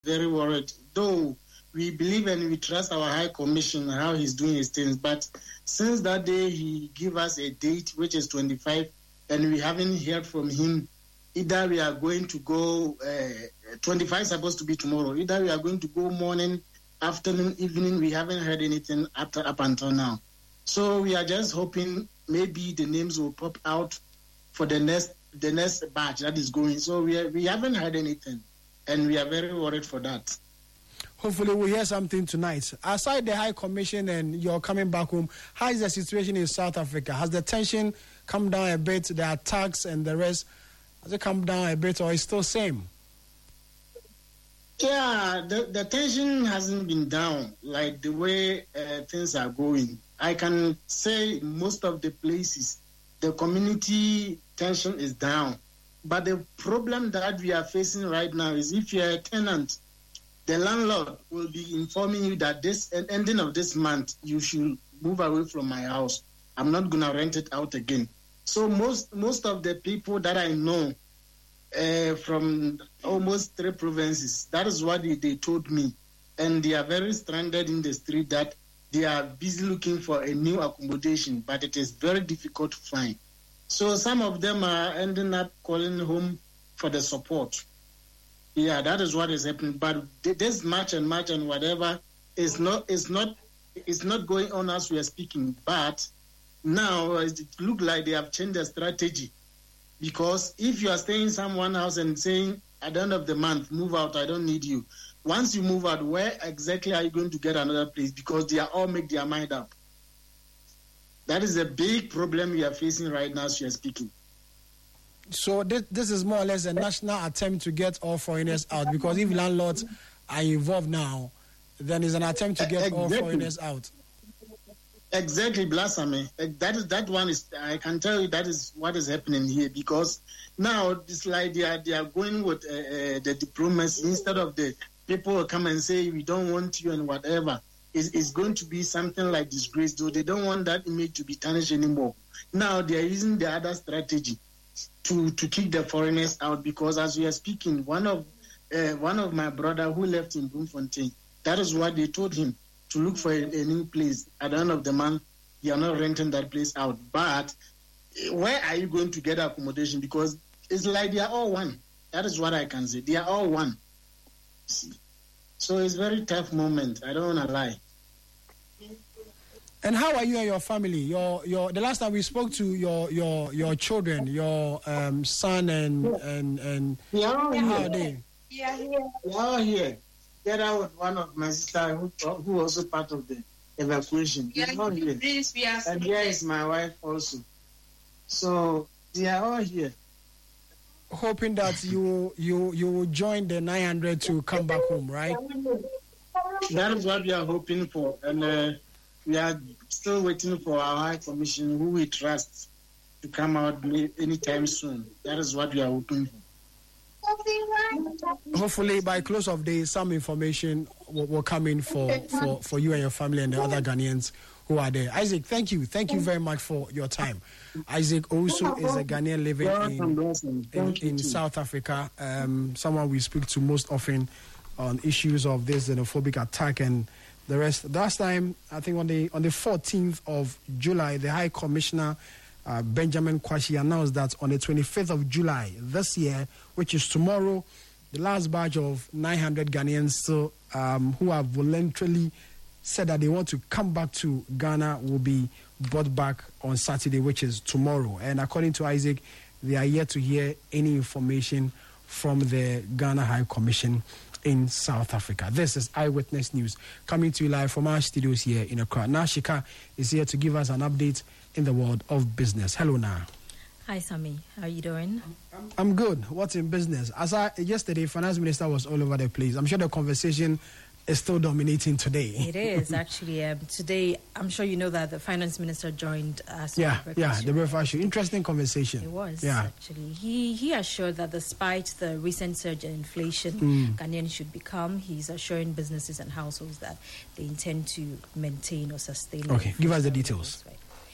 very worried. Though we believe and we trust our High Commission how he's doing his things, but since that day he gave us a date which is 25, and we haven't heard from him. Either we are going to go 25 is supposed to be tomorrow. Either we are going to go morning, afternoon, evening. We haven't heard anything up until now. So we are just hoping maybe the names will pop out for the next batch that is going. So we haven't heard anything, and we are very worried for that. Hopefully we'll hear something tonight. Aside the High Commission and you're coming back home, how is the situation in South Africa? Has the tension come down a bit? The attacks and the rest, has it come down a bit, or is it still the same? Yeah, the tension hasn't been down like the way things are going. I can say most of the places, the community tension is down. But the problem that we are facing right now is if you're a tenant, the landlord will be informing you that this ending of this month, you should move away from my house. I'm not going to rent it out again. So most of the people that I know from almost 3 provinces, that is what they told me. And they are very stranded in the street, that they are busy looking for a new accommodation, but it is very difficult to find. So some of them are ending up calling home for the support. Yeah, that is what is happening. But this march and whatever is not going on as we are speaking. But now it looks like they have changed the strategy. Because if you are staying in someone's house and saying at the end of the month, move out, I don't need you. Once you move out, where exactly are you going to get another place? Because they are all make their mind up. That is a big problem we are facing right now as we are speaking. So this is more or less a national attempt to get all foreigners out, because if landlords are involved now, then it's an attempt to get all foreigners out. Exactly, Blasame. That one is. I can tell you that is what is happening here, because now it's like they are going with the diplomacy instead of the people will come and say we don't want you and whatever. It's going to be something like disgrace. Though they don't want that image to be tarnished anymore. Now they are using the other strategy to kick the foreigners out, because as we are speaking, one of my brother who left in Bloemfontein, that is what they told him, to look for a new place. At the end of the month, you are not renting that place out. But where are you going to get accommodation? Because it's like they are all one. That is what I can say. They are all one. See? So it's a very tough moment. I don't want to lie. And how are you and your family? Your the last time we spoke to your children, your son and how are they? Yeah, they are here. Together with one of my sister who also part of the evacuation. They are all here. And here is my wife also. So they are all here. Hoping that you will join the 900 to come back home, right? That is what we are hoping for, and we are still waiting for our High Commission, who we trust, to come out anytime soon. That is what we are hoping for. Hopefully, by close of day, some information will come in for you and your family and the other Ghanaians who are there. Isaac, thank you very much for your time. Isaac also is a Ghanaian living in South Africa. Someone we speak to most often on issues of this xenophobic attack and the rest. Last time, I think on the 14th of July, the High Commissioner Benjamin Kwashi announced that on the 25th of July this year, which is tomorrow, the last batch of 900 Ghanaians who have voluntarily said that they want to come back to Ghana will be brought back on Saturday, which is tomorrow. And according to Isaac, they are yet to hear any information from the Ghana High Commission in South Africa. This is Eyewitness News coming to you live from our studios here in Accra. Now Shika is here to give us an update in the world of business. Hello, Na. Hi, Sammy. How are you doing? I'm good. What's in business? Yesterday, Finance Minister was all over the place. I'm sure the conversation is still dominating today. It is, actually. Today, I'm sure you know that the Finance Minister joined us. The breakfast show. Interesting conversation. It was, actually. He assured that despite the recent surge in inflation, Ghanaians should become, he's assuring businesses and households that they intend to maintain or sustain. Okay, give us the details. Right.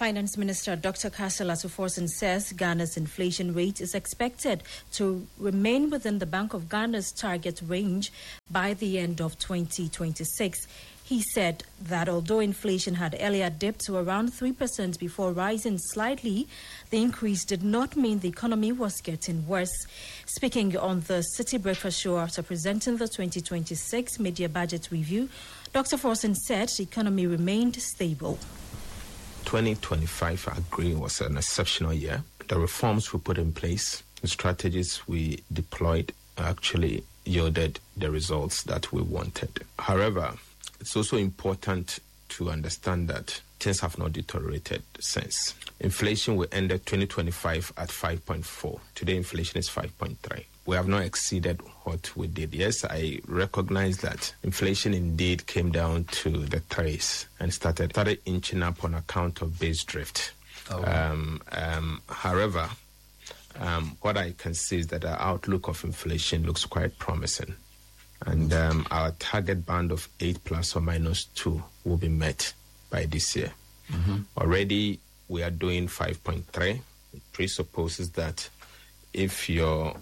Finance Minister Dr. Cassiel Atuforsen says Ghana's inflation rate is expected to remain within the Bank of Ghana's target range by the end of 2026. He said that although inflation had earlier dipped to around 3% before rising slightly, the increase did not mean the economy was getting worse. Speaking on the City Breakfast Show after presenting the 2026 Media Budget Review, Dr. Forsen said the economy remained stable. 2025, I agree, was an exceptional year. The reforms we put in place, the strategies we deployed actually yielded the results that we wanted. However, it's also important to understand that things have not deteriorated since. Inflation will end 2025 at 5.4. Today, inflation is 5.3. We have not exceeded what we did. Yes, I recognize that inflation indeed came down to the threes and started inching up on account of base drift. However, what I can see is that the outlook of inflation looks quite promising. And our target band of 8 plus or minus 2 will be met by this year. Already, we are doing 5.3. It presupposes that if your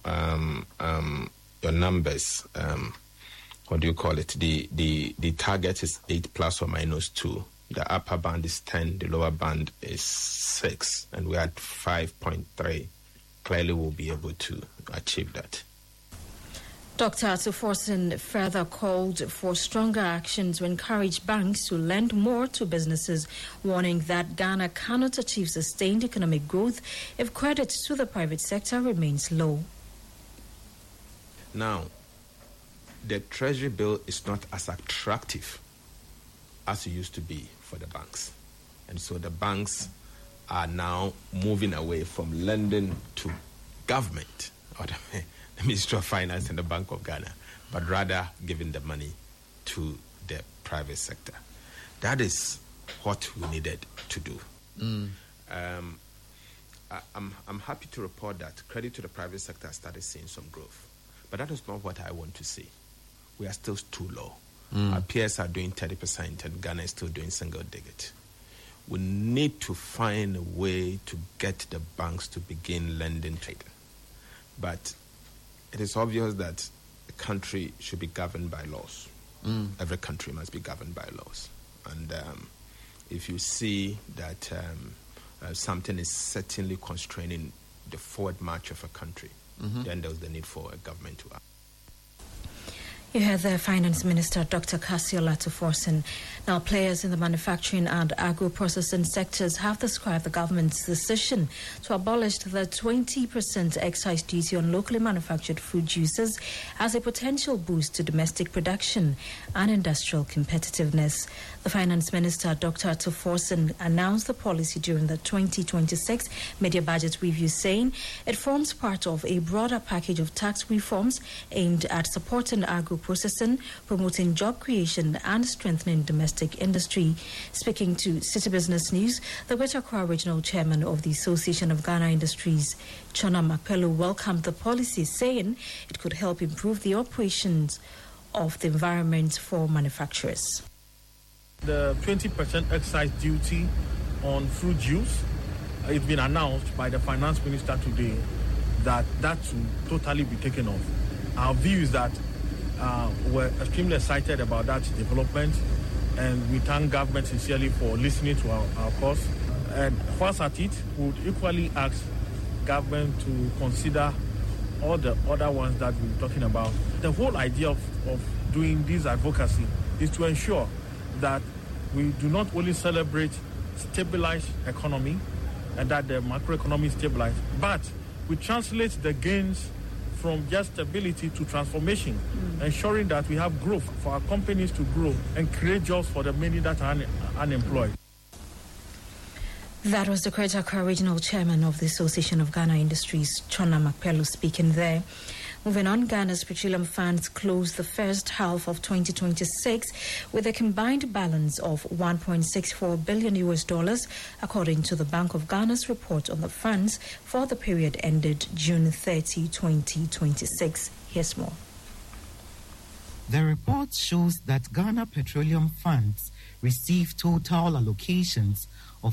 numbers, what do you call it? The target is 8 plus or minus 2. The upper band is 10. The lower band is 6, and we are at 5.3. Clearly, we'll be able to achieve that. Dr. Atuforsen further called for stronger action to encourage banks to lend more to businesses, warning that Ghana cannot achieve sustained economic growth if credit to the private sector remains low. Now, the Treasury bill is not as attractive as it used to be for the banks. And so the banks are now moving away from lending to government, or the Ministry of Finance and the Bank of Ghana, but rather giving the money to the private sector. That is what we needed to do. I'm happy to report that credit to the private sector started seeing some growth, but that is not what I want to see. We are still too low. Our peers are doing 30% and Ghana is still doing single digit. We need to find a way to get the banks to begin lending trade. But it is obvious that a country should be governed by laws. Every country must be governed by laws. And if you see that something is certainly constraining the forward march of a country, then there's the need for a government to act. You heard the Finance Minister, Dr. Cassiel Atuforsen. Now, players in the manufacturing and agro-processing sectors have described the government's decision to abolish the 20% excise duty on locally manufactured fruit juices as a potential boost to domestic production and industrial competitiveness. The Finance Minister, Dr. Atuforsen, announced the policy during the 2026 Media Budget Review, saying it forms part of a broader package of tax reforms aimed at supporting agro-processing, promoting job creation and strengthening domestic industry. Speaking to City Business News, the Greater Accra Regional Chairman of the Association of Ghana Industries, Chona Mapelo, welcomed the policy, saying it could help improve the operations of the environment for manufacturers. The 20% excise duty on fruit juice, it's been announced by the Finance Minister today that will totally be taken off. Our view is that we're extremely excited about that development, and we thank government sincerely for listening to our cause. And whilst at it, we would equally ask government to consider all the other ones that we're talking about. The whole idea of doing this advocacy is to ensure that we do not only celebrate stabilized economy and that the macroeconomy is stabilized, but we translate the gains from just stability to transformation, ensuring that we have growth for our companies to grow and create jobs for the many that are unemployed. That was the Greater Accra Regional Chairman of the Association of Ghana Industries, Chona Mapelo, speaking there. Moving on, Ghana's petroleum funds closed the first half of 2026 with a combined balance of $1.64 billion, according to the Bank of Ghana's report on the funds for the period ended June 30, 2026. Here's more. The report shows that Ghana Petroleum Funds received total allocations of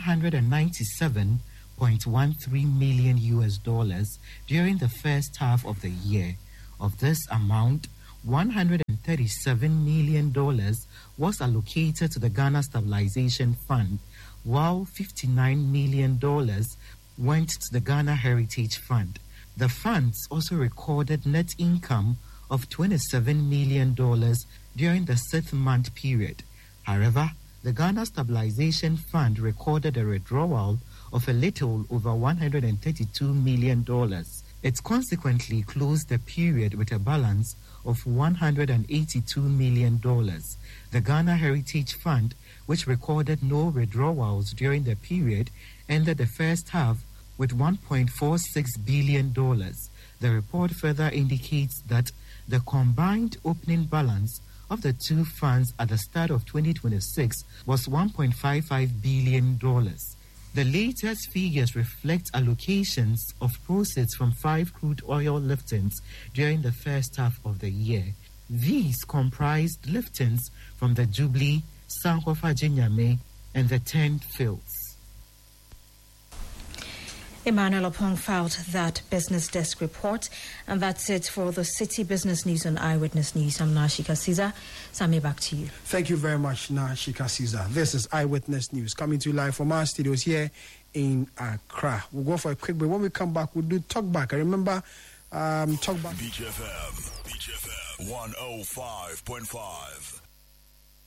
$197.13 million during the first half of the year. Of this amount, $137 million was allocated to the Ghana Stabilization Fund, while $59 million went to the Ghana Heritage Fund. The funds also recorded net income of $27 million during the 6-month period. However, the Ghana Stabilization Fund recorded a withdrawal of a little over $132 million. It consequently closed the period with a balance of $182 million. The Ghana Heritage Fund, which recorded no withdrawals during the period, ended the first half with $1.46 billion. The report further indicates that the combined opening balance of the two funds at the start of 2026 was $1.55 billion. The latest figures reflect allocations of proceeds from 5 crude oil liftings during the first half of the year. These comprised liftings from the Jubilee, Sankofa Jinyame, and the 10 fields. Emmanuel Opong filed that business desk report, and that's it for the City Business News on Eyewitness News. I'm Nashika Caesar. Sami, back to you. Thank you very much, Nashika Caesar. This is Eyewitness News coming to you live from our studios here in Accra. We'll go for a quick break. When we come back, we'll do Talk Back. I remember Talk Back. Beach FM 105.5.